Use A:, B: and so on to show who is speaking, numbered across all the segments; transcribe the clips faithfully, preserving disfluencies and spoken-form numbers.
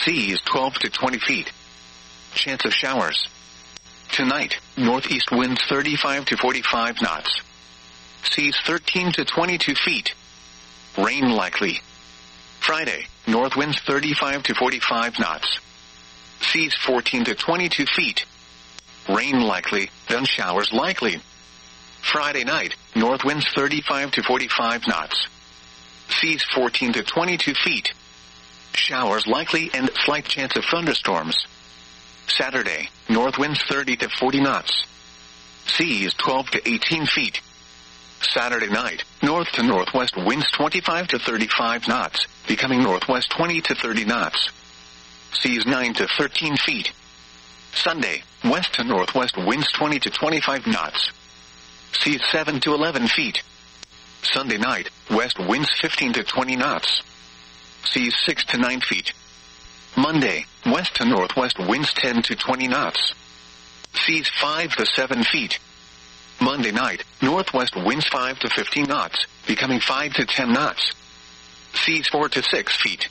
A: Seas twelve to twenty feet. Chance of showers. Tonight, northeast winds thirty-five to forty-five knots. Seas thirteen to twenty-two feet. Rain likely. Friday, north winds thirty-five to forty-five knots. Seas fourteen to twenty-two feet. Rain likely, then showers likely. Friday night, north winds thirty-five to forty-five knots. Seas fourteen to twenty-two feet. Showers likely and slight chance of thunderstorms. Saturday, north winds thirty to forty knots. Seas twelve to eighteen feet. Saturday night, north to northwest winds twenty-five to thirty-five knots, becoming northwest twenty to thirty knots. Seas nine to thirteen feet. Sunday, west to northwest winds twenty to twenty-five knots. Seas seven to eleven feet. Sunday night, west winds fifteen to twenty knots. Seas six to nine feet. Monday, west to northwest winds ten to twenty knots. Seas five to seven feet. Monday night, northwest winds five to fifteen knots, becoming five to ten knots. Seas four to six feet.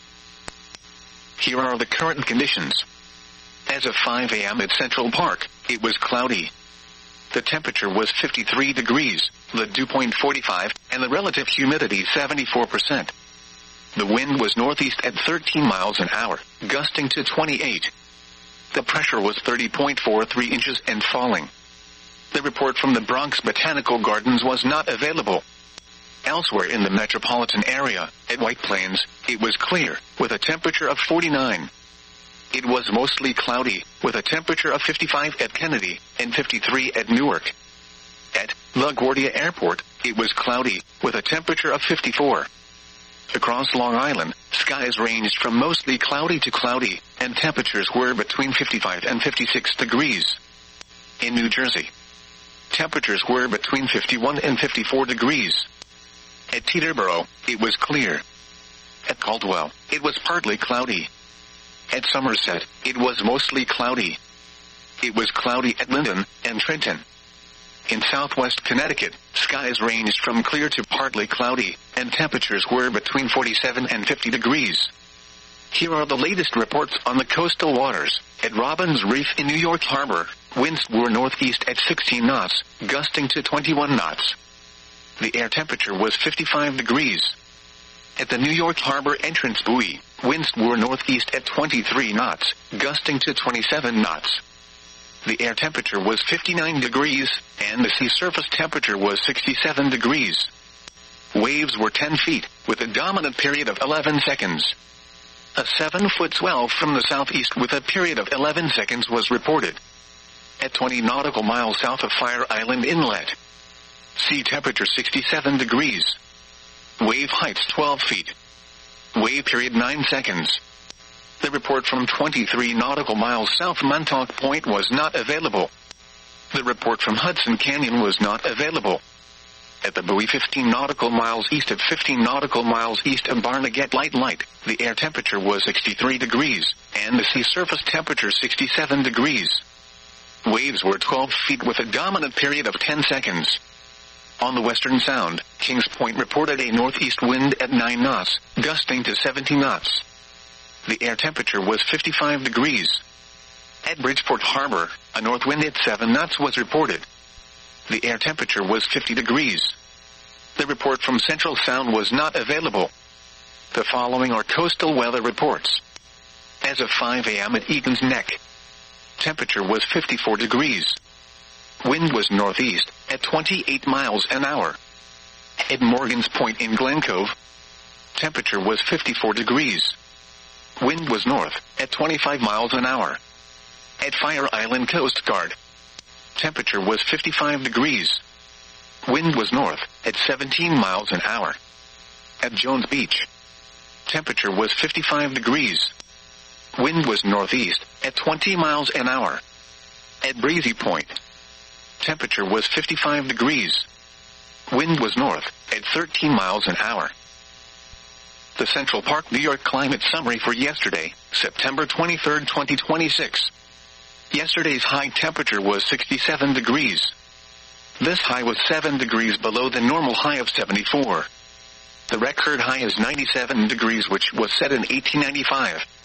A: Here are the current conditions. As of five a.m. at Central Park, it was cloudy. The temperature was fifty-three degrees, the dew point forty-five, and the relative humidity seventy-four percent. The wind was northeast at thirteen miles an hour, gusting to twenty-eight. The pressure was thirty point four three inches and falling. The report from the Bronx Botanical Gardens was not available. Elsewhere in the metropolitan area, at White Plains, it was clear, with a temperature of forty-nine. It was mostly cloudy, with a temperature of fifty-five at Kennedy, and fifty-three at Newark. At LaGuardia Airport, it was cloudy, with a temperature of fifty-four. Across Long Island, skies ranged from mostly cloudy to cloudy, and temperatures were between fifty-five and fifty-six degrees. In New Jersey, temperatures were between fifty-one and fifty-four degrees. At Teterboro, it was clear. At Caldwell, it was partly cloudy. At Somerset, it was mostly cloudy. It was cloudy at Linden and Trenton. In southwest Connecticut, skies ranged from clear to partly cloudy, and temperatures were between forty-seven and fifty degrees. Here are the latest reports on the coastal waters. At Robbins Reef in New York Harbor, winds were northeast at sixteen knots, gusting to twenty-one knots. The air temperature was fifty-five degrees. At the New York Harbor entrance buoy, winds were northeast at twenty-three knots, gusting to twenty-seven knots. The air temperature was fifty-nine degrees, and the sea surface temperature was sixty-seven degrees. Waves were ten feet, with a dominant period of eleven seconds. A seven-foot swell from the southeast with a period of eleven seconds was reported. At twenty nautical miles south of Fire Island Inlet, sea temperature sixty-seven degrees. Wave heights twelve feet. Wave period nine seconds. The report from twenty-three nautical miles south of Montauk Point was not available. The report from Hudson Canyon was not available. At the buoy fifteen nautical miles east of fifteen nautical miles east of Barnegat Light Light, the air temperature was sixty-three degrees, and the sea surface temperature sixty-seven degrees. Waves were twelve feet with a dominant period of ten seconds. On the Western Sound, Kings Point reported a northeast wind at nine knots, gusting to seventy knots. The air temperature was fifty-five degrees. At Bridgeport Harbor, a north wind at seven knots was reported. The air temperature was fifty degrees. The report from Central Sound was not available. The following are coastal weather reports. As of five a.m. at Egan's Neck, temperature was fifty-four degrees. Wind was northeast at twenty-eight miles an hour. At Morgan's Point in Glen Cove, temperature was fifty-four degrees. Wind was north at twenty-five miles an hour. At Fire Island Coast Guard, temperature was fifty-five degrees. Wind was north at seventeen miles an hour. At Jones Beach, temperature was fifty-five degrees. Wind was northeast at twenty miles an hour. At Breezy Point, temperature was fifty-five degrees. Wind was north at thirteen miles an hour. The Central Park, New York climate summary for yesterday, September twenty-third, twenty twenty-six. Yesterday's high temperature was sixty-seven degrees. This high was seven degrees below the normal high of seventy-four. The record high is ninety-seven degrees, which was set in eighteen ninety-five.